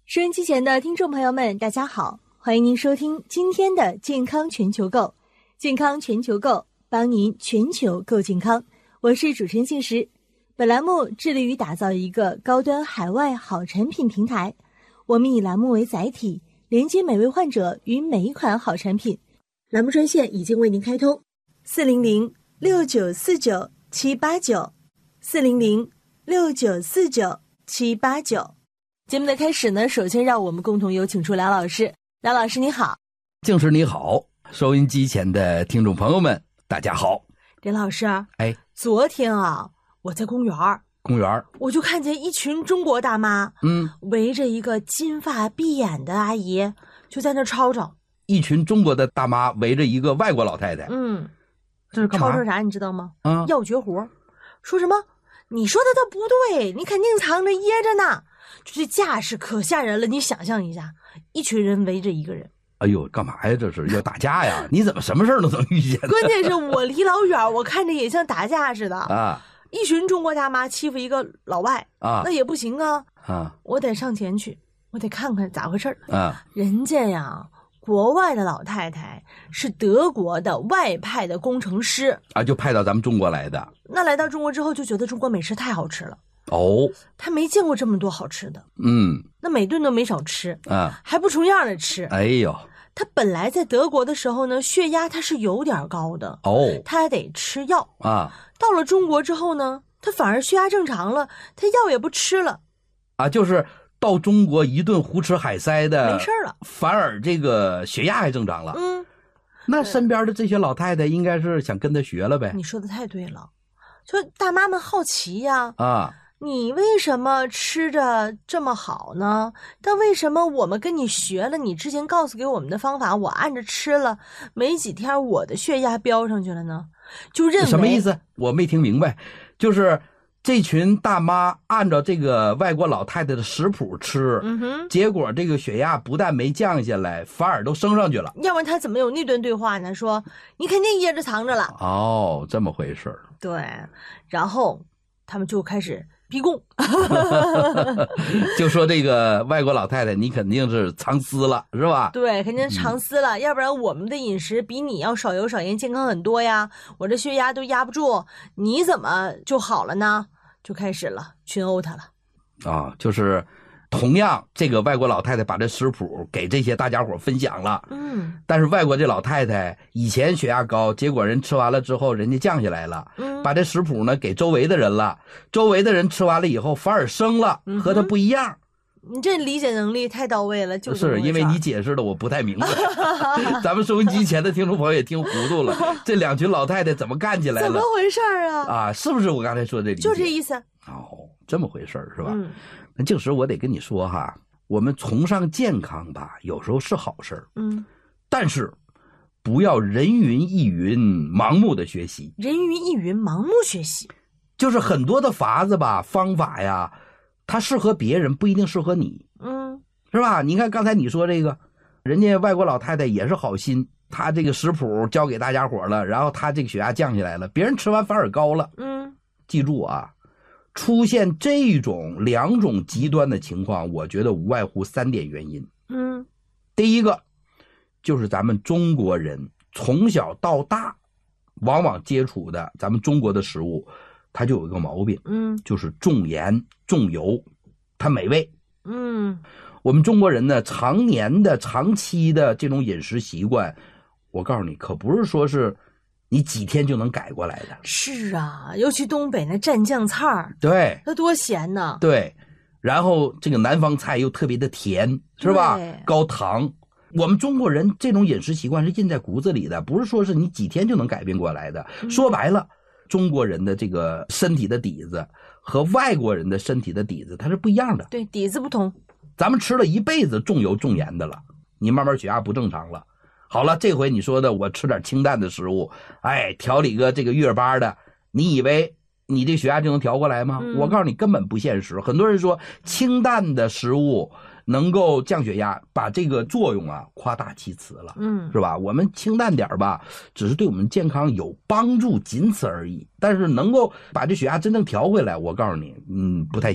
收音机前的听众朋友们，大家好，欢迎您收听今天的健康全球购。健康全球购，帮您全球购健康。我是主持人杏石。本栏目致力于打造一个高端海外好产品平台。我们以栏目为载体，连接每位患者与每一款好产品。栏目专线已经为您开通，400-6949-789 400-6949-789。节目的开始呢，首先让我们共同有请出梁老师。梁老师你好。 静师你好，收音机前的听众朋友们大家好。 梁老师，昨天啊，我在公园我就看见一群中国大妈，围着一个金发碧眼的阿姨，就在那吵吵。 一群中国的大妈围着一个外国老太太，这是干嘛？ 吵吵啥你知道吗？要绝活，说什么你说的都不对，你肯定藏着掖着呢。就这架势可吓人了，你想象一下，一群人围着一个人。 哎呦，干嘛呀？这是要打架呀？你怎么什么事儿都能遇见？ 关键是我离老远，我看着也像打架似的啊！一群中国大妈欺负一个老外啊，那也不行啊！我得上前去，我得看看咋回事啊！人家呀，国外的老太太是德国的外派的工程师啊， 就派到咱们中国来的。 那来到中国之后，就觉得中国美食太好吃了。他没见过这么多好吃的，那每顿都没少吃啊，还不重样的吃。 哎呦， 他本来在德国的时候呢，血压他是有点高的他还得吃药啊。到了中国之后呢，他反而血压正常了，他药也不吃了啊，就是到中国一顿胡吃海塞的， 没事了， 反而这个血压还正常了。那身边的这些老太太应该是想跟他学了呗。 你说的太对了，就大妈们好奇呀你为什么吃着这么好呢？但为什么我们跟你学了你之前告诉给我们的方法，我按着吃了，没几天我的血压飙上去了呢？就认为什么意思？我没听明白。就是这群大妈按照这个外国老太太的食谱吃，结果这个血压不但没降下来，反而都升上去了。 要不然他怎么有那段对话呢？说你肯定掖着藏着了。 这么回事儿。 对，然后他们就开始逼供就说这个外国老太太你肯定是藏私了是吧？ 对，肯定藏私了，要不然我们的饮食比你要少油少盐健康很多呀，我这血压都压不住，你怎么就好了呢？就开始了群殴他了就是同样这个外国老太太把这食谱给这些大家伙分享了，但是外国这老太太以前血压高，结果人吃完了之后人家降下来了，把这食谱呢给周围的人了，周围的人吃完了以后反而升了，和他不一样。 你这理解能力太到位了， 就是因为你解释的我不太明白咱们收音机前的听众朋友也听糊涂了这两群老太太怎么干起来了？ 怎么回事啊？ 是不是我刚才说的这理解？ 就这意思。 这么回事是吧？那静时我得跟你说哈，我们崇尚健康吧，有时候是好事但是不要人云亦云盲目的学习。 人云亦云盲目学习， 就是很多的法子吧，方法呀，它适合别人不一定适合你，是吧？你看刚才你说这个，人家外国老太太也是好心，她这个食谱交给大家伙了，然后她这个血压降下来了，别人吃完反而高了。记住啊，出现这种两种极端的情况，我觉得无外乎3点原因。第一个就是咱们中国人从小到大往往接触的咱们中国的食物，它就有一个毛病，就是重盐重油，它美味。我们中国人呢，常年的长期的这种饮食习惯，我告诉你，可不是说是你几天就能改过来的。 是啊，尤其东北那蘸酱菜儿， 对， 那多咸呢。 对，然后这个南方菜又特别的甜，是吧？高糖。我们中国人这种饮食习惯是印在骨子里的，不是说是你几天就能改变过来的。说白了，中国人的这个身体的底子和外国人的身体的底子它是不一样的。 对，底子不同。 咱们吃了一辈子重油重盐的了，你慢慢血压不正常了。好了，这回你说的我吃点清淡的食物，调理个这个月巴的，你以为你这血压就能调过来吗？我告诉你根本不现实。很多人说清淡的食物能够降血压，把这个作用夸大其词了，是吧？我们清淡点吧，只是对我们健康有帮助，仅此而已。但是能够把这血压真正调回来，我告诉你，不太